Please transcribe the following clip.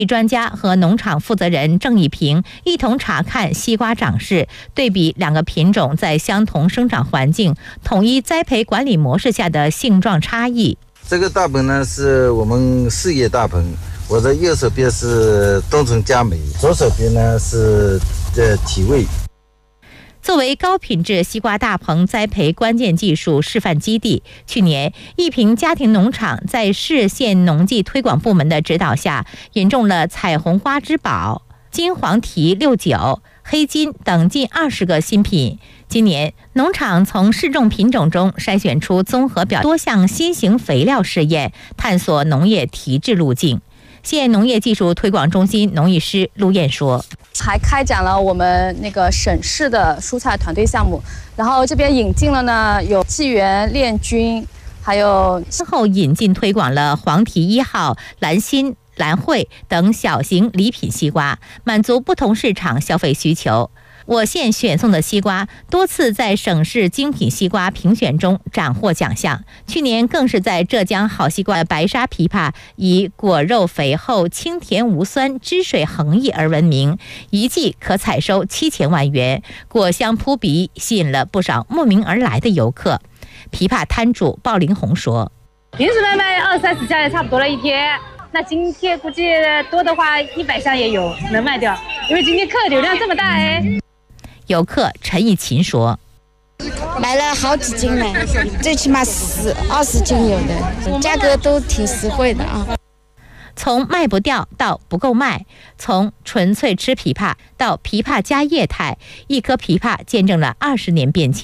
专家和农场负责人郑义平一同查看西瓜长势，对比两个品种在相同生长环境、统一栽培管理模式下的性状差异。 这个大棚呢是我们4叶大棚，我的右手边是冬虫佳美，左手边呢是体味。 作为高品质西瓜大棚栽培关键技术示范基地，去年益平家庭农场在市县农技推广部门的指导下，引种了彩虹花之宝、金黄蹄69、黑金等近20个新品。今年，农场从试种品种中筛选出综合表多项新型肥料试验，探索农业提质路径。县农业技术推广中心农艺师陆燕说， 还开展了我们那个省市的蔬菜团队项目，然后这边引进了呢有纪元、链菌，还有之后引进推广了黄蹄1号、蓝心、蓝慧等小型礼品西瓜，满足不同市场消费需求。我县选送的西瓜多次在省市精品西瓜评选中斩获奖项，去年更是在浙江好西瓜的白沙枇杷以果肉肥厚、清甜无酸、汁水横溢而闻名，一季可采收7000万元，果香扑鼻，吸引了不少慕名而来的游客。枇杷摊主鲍林红说：“ 平时卖20-30箱也差不多了一天，那今天估计多的话100箱也有能卖掉，因为今天客流量这么大哎。” 游客陈义琴说：“ 买了好几斤呢，最起码20斤有的，价格都挺实惠的啊。” 从卖不掉到不够卖，从纯粹吃枇杷到枇杷加液态，一颗枇杷见证了20年变迁。